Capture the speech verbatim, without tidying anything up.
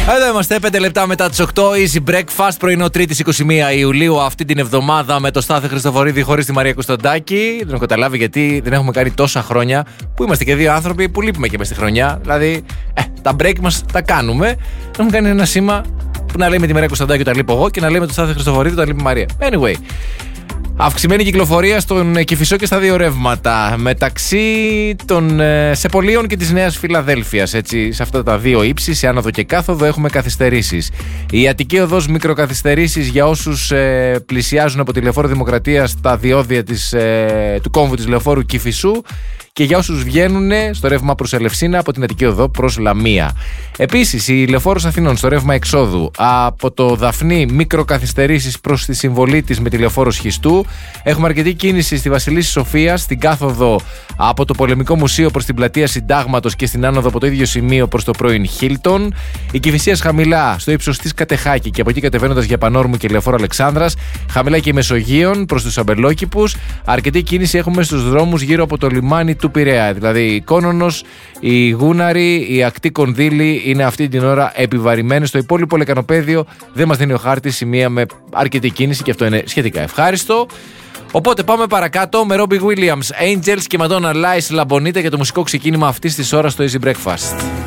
Εδώ είμαστε πέντε λεπτά μετά τις οκτώ. Easy Breakfast, πρωινό Τρίτης είκοσι μία Ιουλίου αυτή την εβδομάδα με το Στάθη Χριστοφορίδη χωρίς τη Μαρία Κωνσταντάκη. Δεν έχω καταλάβει γιατί δεν έχουμε κάνει τόσα χρόνια που είμαστε και δύο άνθρωποι που λείπουμε και μες στη χρονιά. Δηλαδή, ε, τα break μας τα κάνουμε. Δεν έχουμε κάνει ένα σήμα που να λέει με τη Μαρία Κωνσταντάκη όταν λείπω εγώ και να λέει με το Στάθη Χριστοφορίδη όταν λείπει η Μαρία. Anyway. Αυξημένη κυκλοφορία στον Κηφισό και στα δύο ρεύματα μεταξύ των ε, Σεπολίων και της Νέας Φιλαδέλφειας. Έτσι, σε αυτά τα δύο ύψη, σε άνοδο και κάθοδο, έχουμε καθυστερήσεις. Η Αττική Οδός μικροκαθυστερήσεις για όσους ε, πλησιάζουν από τη Λεωφόρο Δημοκρατίας στα διόδια της, ε, του κόμβου της Λεωφόρου Κηφισού και για όσους βγαίνουν στο ρεύμα προς Ελευσίνα από την Αττική Οδό προς Λαμία. Επίσης, η Λεωφόρος Αθηνών στο ρεύμα εξόδου από το Δαφνί μικροκαθυστερήσεις προς τη συμβολή της με τη Λεωφόρο Σχιστού. Έχουμε αρκετή κίνηση στη Βασιλίσσης Σοφίας, στην κάθοδο από το Πολεμικό Μουσείο προς την Πλατεία Συντάγματος και στην άνοδο από το ίδιο σημείο προς το πρώην Χίλτον. Η Κηφισίας χαμηλά στο ύψος της Κατεχάκη και από εκεί κατεβαίνοντας για Πανόρμου και Λεωφόρο Αλεξάνδρας. Χαμηλά και η Μεσογείων προς τους Αμπελόκηπους. Αρκετή κίνηση έχουμε στους δρόμους γύρω από το λιμάνι του Πειραιά. Δηλαδή η Κόνονος, η Γούναρη, η Ακτή Κονδύλη είναι αυτή την ώρα επιβαρημένες. Στο υπόλοιπο λεκανοπέδιο δεν μας δίνει ο χάρτης σημεία με αρκετή κίνηση και αυτό είναι σχετικά ευχάριστο. Οπότε πάμε παρακάτω με Robbie Williams, Angels και Madonna Lies La Bonita για το μουσικό ξεκίνημα αυτής της ώρας στο Easy Breakfast.